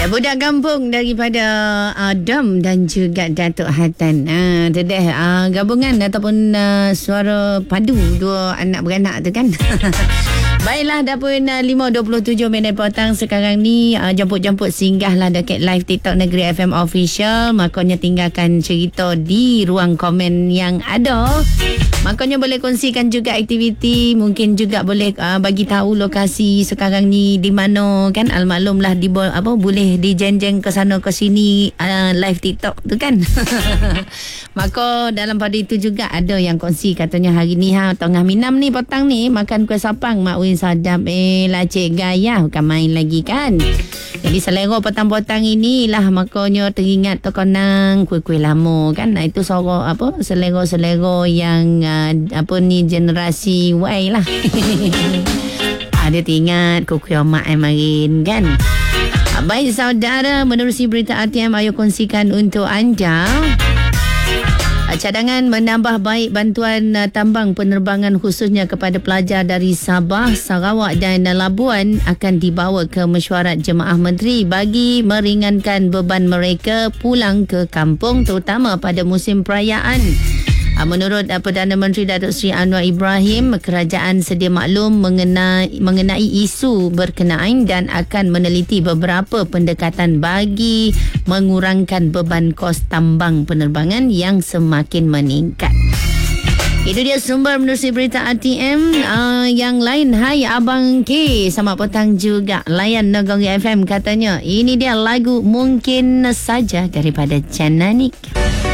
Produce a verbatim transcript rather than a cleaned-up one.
Budak kampung daripada Adam dan juga Datuk Hatan. Ah, tu dah ah, gabungan ataupun ah, suara padu dua anak beranak tu kan. Baiklah, dah pun uh, lima dua puluh tujuh minit petang sekarang ni. Uh, Jemput-jemput singgahlah dekat live TikTok Negeri F M Official. Makanya tinggalkan cerita di ruang komen yang ada. Makanya boleh kongsikan juga aktiviti. Mungkin juga boleh uh, bagi tahu lokasi sekarang ni di mana kan. Almaklumlah di apa boleh dijenjeng ke sana ke sini uh, live TikTok tu kan. Maka dalam pada itu juga ada yang kongsi katanya hari ni ha tengah minam ni petang ni makan kuih sapang mak win sadap eh lacik gaya bukan main lagi kan. Jadi selera petang-petang inilah makanya teringat terkenang kuih-kuih lama kan. Nah, itu suara apa selera-selera yang uh, apa ni generasi Y lah. Ada teringat kuih-kuih mak Marin kan. Baik saudara, menerusi berita R T M ayo kongsikan untuk anda. Cadangan menambah baik bantuan uh, tambang penerbangan khususnya kepada pelajar dari Sabah, Sarawak dan Labuan akan dibawa ke mesyuarat Jemaah Menteri bagi meringankan beban mereka pulang ke kampung terutama pada musim perayaan. Menurut Perdana Menteri Datuk Seri Anwar Ibrahim, kerajaan sedia maklum mengenai, mengenai isu berkenaan dan akan meneliti beberapa pendekatan bagi mengurangkan beban kos tambang penerbangan yang semakin meningkat. Itu dia sumber menerusi berita R T M. Uh, yang lain, hai Abang K, selamat petang juga. Layan Negeri F M katanya. Ini dia lagu Mungkin Saja daripada Jananik.